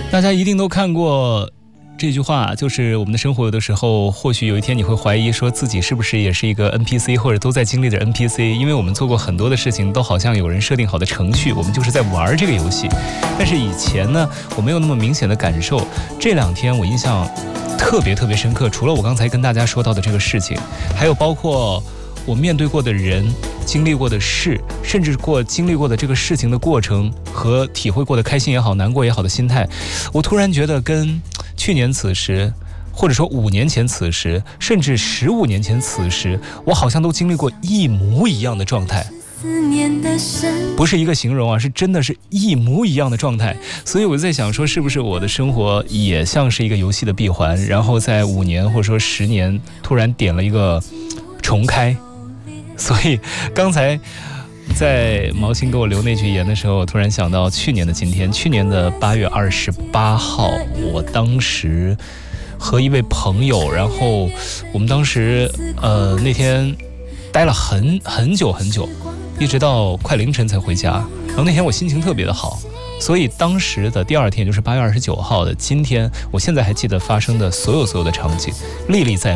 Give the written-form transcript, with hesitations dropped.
大家一定都看过这句话，就是我们的生活有的时候或许有一天你会怀疑说自己是不是也是一个 NPC， 或者都在经历着 NPC， 因为我们做过很多的事情都好像有人设定好的程序，我们就是在玩这个游戏。但是以前呢我没有那么明显的感受，这2天我印象特别深刻，除了我刚才跟大家说到的这个事情，还有包括我面对过的人，经历过的事，甚至经历过的这个事情的过程和体会过的开心也好难过也好的心态，我突然觉得跟去年此时，或者说5年前此时，甚至15年前此时，我好像都经历过一模一样的状态。不是一个形容啊，是真的是一模一样的状态。所以我在想说，是不是我的生活也像是一个游戏的闭环，然后在5年或者说10年突然点了一个重开。所以刚才在毛心给我留那句言的时候，我突然想到去年的今天，去年的8月28号，我当时和一位朋友，然后我们当时那天待了很久，一直到快凌晨才回家。然后那天我心情特别的好，所以当时的第2天，就是8月29号的今天，我现在还记得发生的所有的场景，历历在